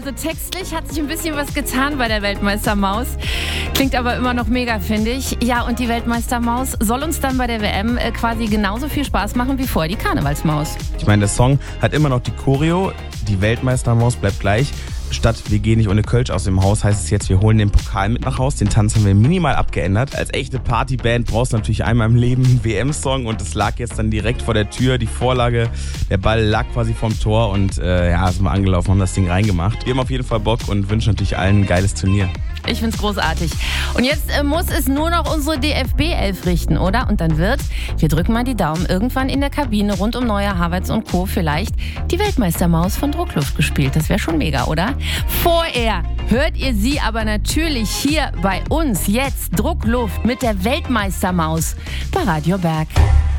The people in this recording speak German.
Also textlich hat sich ein bisschen was getan bei der Weltmeistermaus. Klingt aber immer noch mega, finde ich. Ja, und die Weltmeistermaus soll uns dann bei der WM quasi genauso viel Spaß machen wie vorher die Karnevalsmaus. Ich meine, der Song hat immer noch die Choreo, die Weltmeistermaus bleibt gleich. Statt wir gehen nicht ohne Kölsch aus dem Haus, heißt es jetzt, wir holen den Pokal mit nach Haus. Den Tanz haben wir minimal abgeändert. Als echte Partyband brauchst du natürlich einmal im Leben einen WM-Song und das lag jetzt dann direkt vor der Tür. Die Vorlage, der Ball lag quasi vorm Tor und sind wir angelaufen, haben das Ding reingemacht. Wir haben auf jeden Fall Bock und wünschen natürlich allen ein geiles Turnier. Ich find's großartig. Und jetzt muss es nur noch unsere DFB-11 richten, oder? Und dann wir drücken mal die Daumen, irgendwann in der Kabine rund um Neuer, Havertz und Co. vielleicht die Weltmeistermaus von Druckluft gespielt. Das wäre schon mega, oder? Vorher hört ihr sie aber natürlich hier bei uns jetzt Druckluft mit der Weltmeistermaus bei Radio Berg.